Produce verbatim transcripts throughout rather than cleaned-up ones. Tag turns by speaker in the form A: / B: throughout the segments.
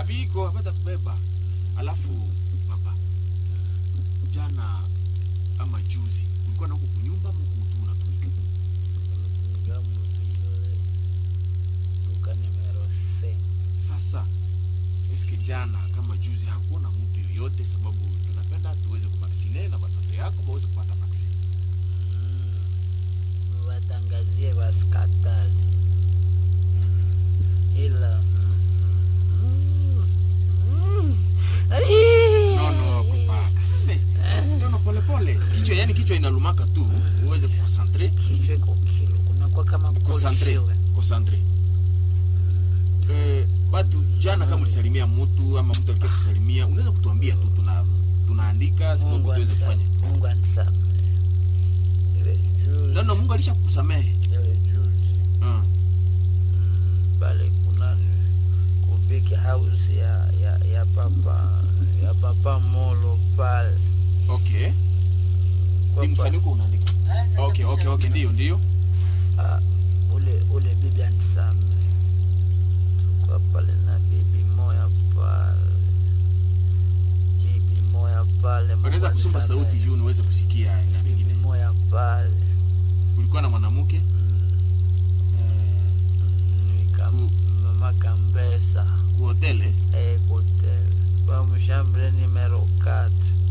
A: Abiko hapata kubeba. Alafu baba. Jana ama juzi ulikuwa na huko kunyumba mko tu unatumika.
B: Unatumika mzuri. Duka numero sita.
A: Sasa eske jana kama juzi hakuona mtu yoyote sababu tunapenda tuweze kuvaccine na watoto yako waweze kupata vaccine.
B: Mm. Watangazie waskatali. Mm. Ila mm. Mm.
A: No no papa. No no pole pole. Kichwa yani kichwa inalumaka tu uweze kuconcentrate.
B: Kichwa iko kilo kuna kwa kama
A: concentrate. Concentrate. Eh batu jana kama ulisalimia mtu ama mtu alikuwa kusalimia unaweza kutuambia tu tuna tunaandika sababu tuweze kufanya.
B: Mungu anisamehe. Ile juzi.
A: No no Mungu alishakusamehe.
B: Ile juzi.
A: Ah.
B: Pale kuna kubiki house ya ya ya papa ya papa Molo pale.
A: Okay. Ni msaniko unaandika. Okay okay okay ndio ndio.
B: Ah ule ule bibi anisamehe. Tuko pale na bibi moya pale. Bibi moya pale.
A: Unaweza kusumba sauti juu uweze kusikia na vingine.
B: Bibi moya pale.
A: Ulikuwa na mwanamke?
B: Mm. Eh, kama mama Kambesa.
A: Ku hotel?
B: Eh, hotel. Kwa mshambre numero tatu.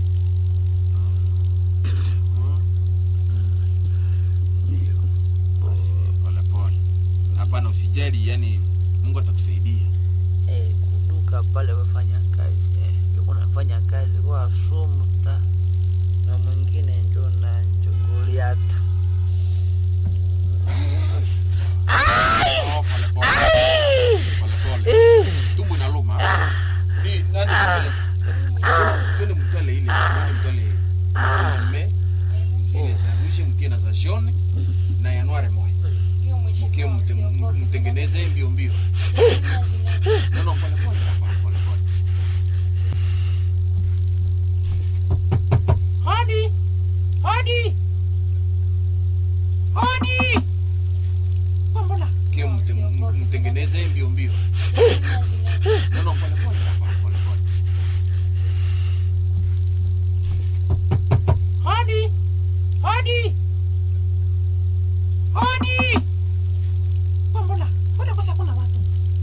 B: Ndio.
A: Basi pole pole. Hapana usijali yani Mungu atakusaidia.
B: Eh, kuduka pale wafanya kazi. Eh, yuko nafanya kazi kwa Sumta na mwingine ndio na Njugoliata.
A: Oh, pole pole. Pole pole. Tumbo inaluma. Ni nani pale? Twende mtale ile, twende mtale. Me. Ile za mkina za jaune na ya noir moja. Mkio mtengeneze mbio mbio. No no pole pole.